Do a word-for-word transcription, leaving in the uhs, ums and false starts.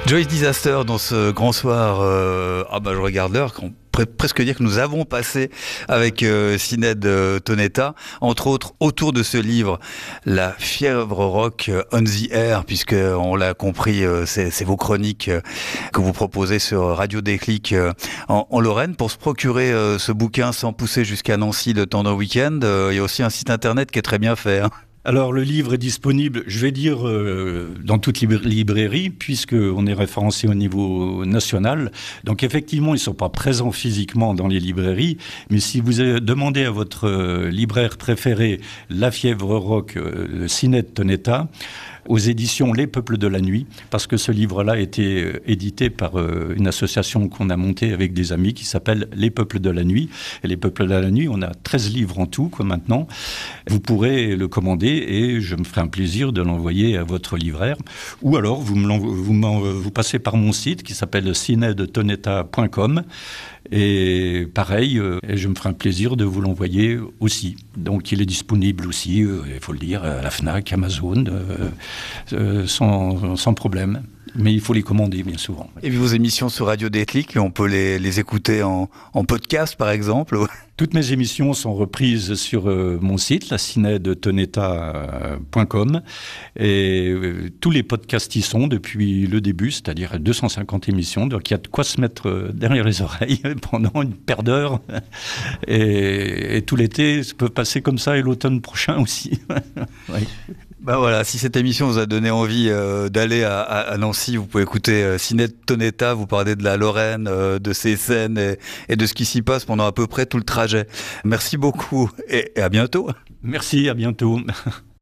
Joyce Disaster dans ce grand soir, euh, ah bah je regarde l'heure, qu'on pourrait presque dire que nous avons passé avec euh, Sinéad euh, Tonetta, entre autres autour de ce livre, La fièvre rock euh, on the air, puisque on l'a compris, euh, c'est, c'est vos chroniques euh, que vous proposez sur Radio Déclic euh, en, en Lorraine. Pour se procurer euh, ce bouquin sans pousser jusqu'à Nancy le temps d'un week-end, euh, il y a aussi un site internet qui est très bien fait, hein. Alors, le livre est disponible, je vais dire, euh, dans toute libra- librairie, puisqu'on est référencé au niveau national. Donc, effectivement, ils ne sont pas présents physiquement dans les librairies, mais si vous euh, demandez à votre euh, libraire préféré La fièvre rock, euh, Sinéad Tonetta, aux éditions Les Peuples de la Nuit, parce que ce livre-là a été euh, édité par euh, une association qu'on a montée avec des amis qui s'appelle Les Peuples de la Nuit. Et Les Peuples de la Nuit, on a treize livres en tout, quoi, maintenant. Vous pourrez le commander et je me ferai un plaisir de l'envoyer à votre libraire. Ou alors, vous, me vous, m'en, vous passez par mon site qui s'appelle sinéad tonetta point com. Et pareil, euh, et je me ferai un plaisir de vous l'envoyer aussi. Donc il est disponible aussi, euh, il faut le dire, à la Fnac, Amazon, euh, euh, sans, sans problème. Mais il faut les commander bien souvent. Et puis vos émissions sur Radio Déclic, on peut les, les écouter en, en podcast par exemple. Toutes mes émissions sont reprises sur euh, mon site, la sinéad tonetta point com. Et euh, tous les podcasts y sont depuis le début, c'est-à-dire deux cent cinquante émissions. Donc il y a de quoi se mettre euh, derrière les oreilles pendant une paire d'heures. Et, et tout l'été, ça peut passer comme ça, et l'automne prochain aussi. Oui. Ben voilà, si cette émission vous a donné envie euh, d'aller à, à, à Nancy, vous pouvez écouter euh, Sinéad Tonetta, vous parlez de la Lorraine, euh, de ses scènes et, et de ce qui s'y passe pendant à peu près tout le trajet. Merci beaucoup et, et à bientôt. Merci, à bientôt.